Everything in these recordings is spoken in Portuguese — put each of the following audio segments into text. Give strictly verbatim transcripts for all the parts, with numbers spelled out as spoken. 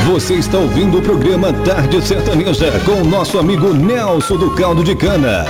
Você está ouvindo o programa Tarde Sertaneja com o nosso amigo Nelson do Caldo de Cana.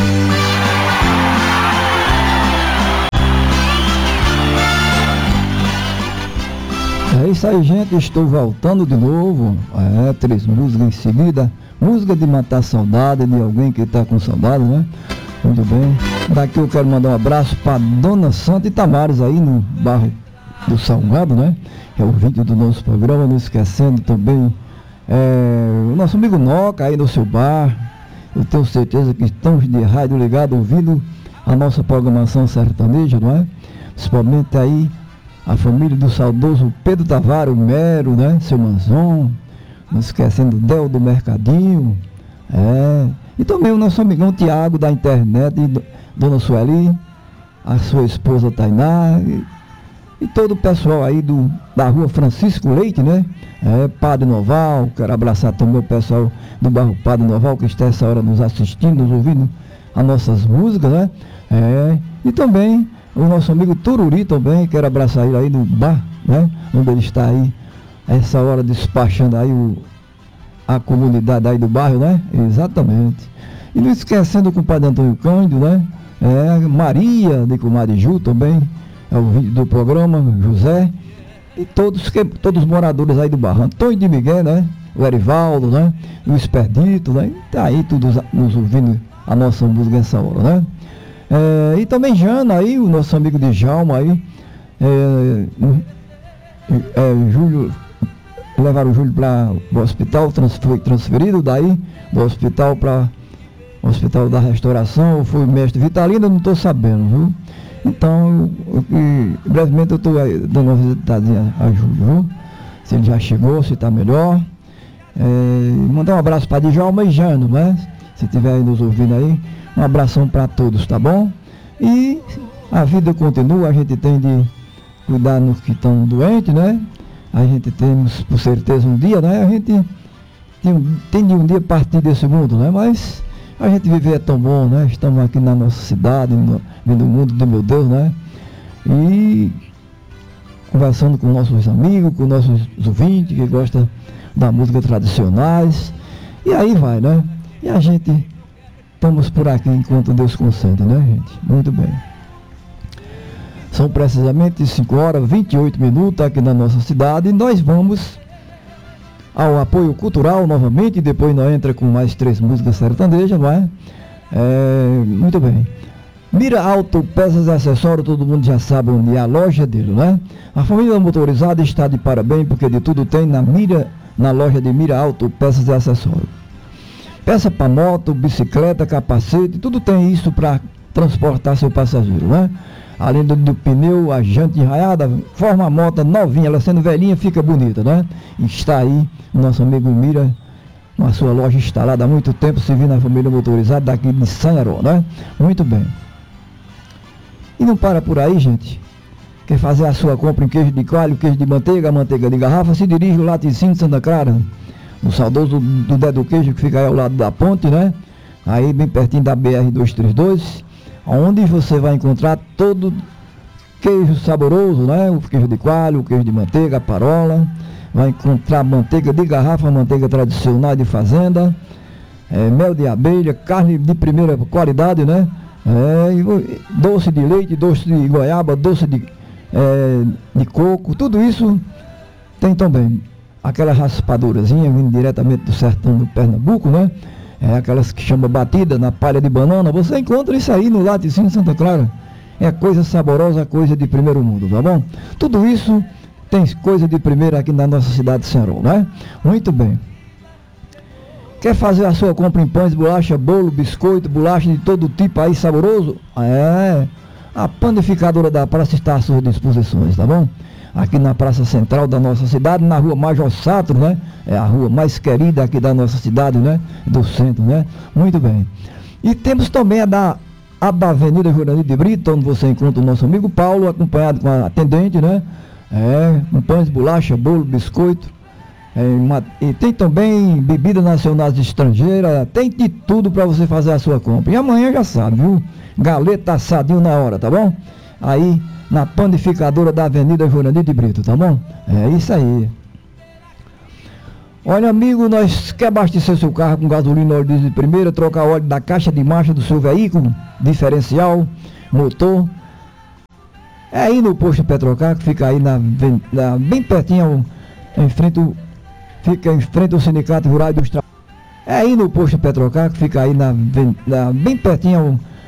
É isso aí, gente, estou voltando de novo. É, três músicas em seguida. Música de matar saudade de alguém que está com saudade, né? Muito bem. Daqui eu quero mandar um abraço para Dona Santa Itamares aí no bairro do Salgado, né? É o vídeo do nosso programa, não esquecendo também é, o nosso amigo Noca aí no seu bar. Eu tenho certeza que estamos de rádio ligado ouvindo a nossa programação sertaneja, não é? Principalmente aí a família do saudoso Pedro Tavares, o Mero, né? Seu Manzon, não esquecendo o Del do Mercadinho, é. E também o nosso amigão Tiago da internet, e Dona Sueli, a sua esposa Tainá, e, e todo o pessoal aí do, da rua Francisco Leite, né? É, Padre Noval, quero abraçar também o pessoal do bairro Padre Noval, que está essa hora nos assistindo, nos ouvindo as nossas músicas, né? É, e também o nosso amigo Tururi também, quero abraçar ele aí no bar, né? Onde ele está aí, essa hora despachando aí o, a comunidade aí do bairro, né? Exatamente. E não esquecendo o compadre Antônio Cândido, né? É, Maria de Comadre Ju também, é o vídeo do programa, José, e todos, que, todos os moradores aí do bairro, Antônio de Miguel, né? O Erivaldo, né? O Expedito, né? E tá aí todos nos ouvindo a nossa música nessa hora, né? É, e também Jana aí, o nosso amigo de Jalma aí, é, é, Júlio, levaram o Júlio para o hospital, trans, foi transferido daí, do hospital para o hospital da restauração, foi o mestre Vitalino, eu não estou sabendo, viu? Então, eu, eu, brevemente eu estou dando uma visitadinha a Júlio, viu? Se ele já chegou, se está melhor. É, mandar um abraço para Djalma e Jano, né? Se estiver aí nos ouvindo aí, um abração para todos, tá bom? E a vida continua, a gente tem de cuidar nos que estão doentes, né? A gente temos, por certeza, um dia, né? A gente tem, tem de um dia partir desse mundo, né? Mas a gente viver é tão bom, né? Estamos aqui na nossa cidade, no, no mundo do meu Deus, né? E conversando com nossos amigos, com nossos ouvintes que gostam da música tradicionais. E aí vai, né? E a gente estamos por aqui enquanto Deus consente, né, gente? Muito bem. São precisamente cinco horas e vinte e oito minutos aqui na nossa cidade e nós vamos ao apoio cultural novamente e depois nós entra com mais três músicas sertanejas, não é? É, muito bem. Mira Auto Peças e Acessórios, todo mundo já sabe onde é a loja dele, né? A família motorizada está de parabéns porque de tudo tem na Mira, na loja de Mira Auto Peças e Acessórios. Peça para moto, bicicleta, capacete, tudo tem isso para transportar seu passageiro, né? Além do, do pneu, a janta enraiada, forma a moto novinha, ela sendo velhinha fica bonita, né? E está aí o nosso amigo Mira, na sua loja instalada há muito tempo, servindo a família motorizada daqui de Sanharó, né? Muito bem. E não para por aí, gente. Quer fazer a sua compra em queijo de coalho, queijo de manteiga, manteiga de garrafa, se dirige ao Laticínio de Santa Clara, o saudoso do, do Dé do Queijo, que fica aí ao lado da ponte, né? Aí bem pertinho da B R duzentos e trinta e dois, onde você vai encontrar todo queijo saboroso, né? O queijo de coalho, o queijo de manteiga, a parola. Vai encontrar manteiga de garrafa, manteiga tradicional de fazenda, é, mel de abelha, carne de primeira qualidade, né? É, doce de leite, doce de goiaba, doce de, é, de coco, tudo isso tem também. Aquela raspadurazinha vindo diretamente do sertão do Pernambuco, né? É aquelas que chama batida na palha de banana. Você encontra isso aí no Laticínio de Santa Clara. É coisa saborosa, coisa de primeiro mundo, tá bom? Tudo isso tem coisa de primeira aqui na nossa cidade de Sanharó, né? Muito bem. Quer fazer a sua compra em pães, bolacha, bolo, biscoito, bolacha de todo tipo aí saboroso? É, a panificadora da praça está às suas disposições, tá bom? Aqui na praça central da nossa cidade, na rua Major Satro, né? É a rua mais querida aqui da nossa cidade, né? Do centro, né? Muito bem. E temos também a da, a da Avenida Jurandir de Brito, onde você encontra o nosso amigo Paulo, acompanhado com a atendente, né? É, com pães, bolacha, bolo, biscoito. É, uma, e tem também bebida nacionais estrangeira, tem de tudo para você fazer a sua compra. E amanhã já sabe, viu? Galeta assadinho na hora, tá bom? Aí na panificadora da Avenida Jurandir de Brito, tá bom? É isso aí. Olha, amigo, nós quer abastecer seu carro com gasolina, óleo diesel de primeira, trocar óleo da caixa de marcha do seu veículo, diferencial, motor. É aí no posto Petrocar, que fica aí na, na, bem pertinho, em frente, fica em frente ao Sindicato Rural dos Trabalhadores. É aí no posto Petrocar, que fica aí na, na, bem pertinho,